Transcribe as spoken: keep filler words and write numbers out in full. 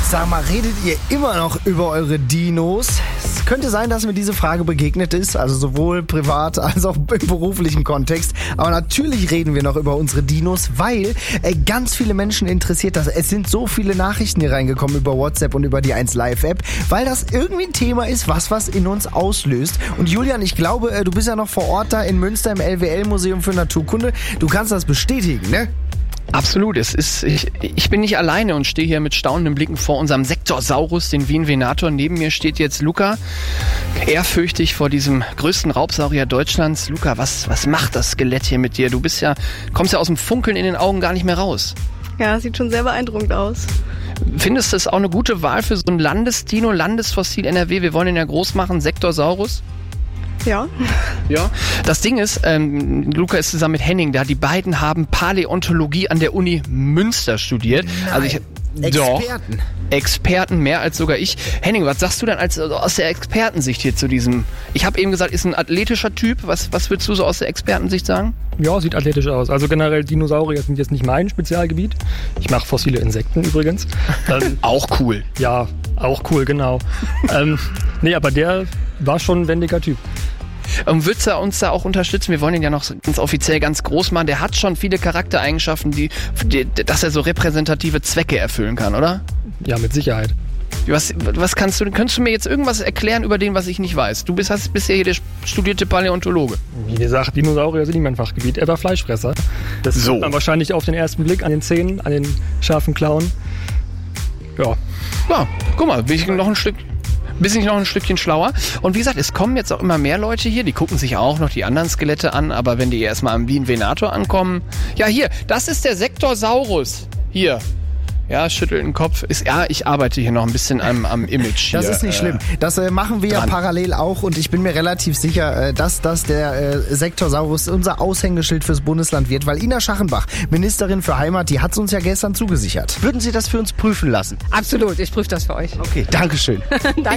Sag mal, redet ihr immer noch über eure Dinos? Es könnte sein, dass mir diese Frage begegnet ist, also sowohl privat als auch im beruflichen Kontext. Aber natürlich reden wir noch über unsere Dinos, weil äh, ganz viele Menschen interessiert das. Es sind so viele Nachrichten hier reingekommen über WhatsApp und über die eins Live App, weil das irgendwie ein Thema ist, was was in uns auslöst. Und Julian, ich glaube, äh, du bist ja noch vor Ort da in Münster im L W L-Museum für Naturkunde. Du kannst das bestätigen, ne? Absolut, es ist, ich, ich bin nicht alleine und stehe hier mit staunenden Blicken vor unserem Sektorsaurus, den Wien Venator. Neben mir steht jetzt Luca, ehrfürchtig vor diesem größten Raubsaurier Deutschlands. Luca, was, was macht das Skelett hier mit dir? Du bist ja, kommst ja aus dem Funkeln in den Augen gar nicht mehr raus. Ja, sieht schon sehr beeindruckend aus. Findest du es auch eine gute Wahl für so ein Landesdino, Landesfossil N R W? Wir wollen ihn ja groß machen, Sektorsaurus. Ja. Ja. Das Ding ist, ähm, Luca ist zusammen mit Henning da. Die beiden haben Paläontologie an der Uni Münster studiert. Nein. Also ich, Experten. Doch, Experten, mehr als sogar ich. Henning, was sagst du denn als, also aus der Expertensicht hier zu diesem? Ich habe eben gesagt, ist ein athletischer Typ. Was, was würdest du so aus der Expertensicht sagen? Ja, sieht athletisch aus. Also generell Dinosaurier sind jetzt nicht mein Spezialgebiet. Ich mache fossile Insekten übrigens. Ähm, auch cool. Ja, auch cool, genau. ähm, nee, aber der war schon ein wendiger Typ. Und würdest du uns da auch unterstützen? Wir wollen ihn ja noch ganz offiziell ganz groß machen. Der hat schon viele Charaktereigenschaften, die, die, dass er so repräsentative Zwecke erfüllen kann, oder? Ja, mit Sicherheit. Was, was kannst du, könntest du mir jetzt irgendwas erklären über den, was ich nicht weiß? Du bist, hast bisher hier der studierte Paläontologe. Wie gesagt, Dinosaurier sind nicht mein Fachgebiet. Er war Fleischfresser. Das so. sieht man wahrscheinlich auf den ersten Blick an den Zähnen, an den scharfen Klauen. Ja. Ja, guck mal, bin ich noch ein Stück... Bisschen noch ein Stückchen schlauer. Und wie gesagt, es kommen jetzt auch immer mehr Leute hier, die gucken sich auch noch die anderen Skelette an, aber wenn die erstmal am Wien Venator ankommen. Ja, hier, das ist der Sektorsaurus. Hier. Ja, schüttelt den Kopf. Ist, ja, ich arbeite hier noch ein bisschen am, am Image. Das hier, ist nicht äh, schlimm. Das äh, machen wir dran. ja parallel auch und ich bin mir relativ sicher, äh, dass das der äh, Sektorsaurus unser Aushängeschild fürs Bundesland wird, weil Ina Schachenbach, Ministerin für Heimat, die hat es uns ja gestern zugesichert. Würden Sie das für uns prüfen lassen? Absolut, ich prüfe das für euch. Okay, Dankeschön. Danke.